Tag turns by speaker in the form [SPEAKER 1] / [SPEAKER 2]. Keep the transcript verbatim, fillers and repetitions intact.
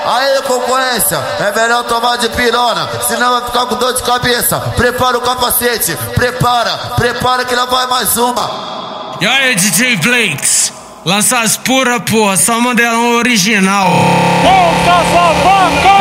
[SPEAKER 1] Aí, concorrência, é melhor tomar de pirona, senão vai ficar com dor de cabeça. Prepara o capacete, prepara, prepara que lá vai mais uma.
[SPEAKER 2] E aí, D J Blakes, lança as pura, porra, só modelão original.
[SPEAKER 3] Volta, vaca!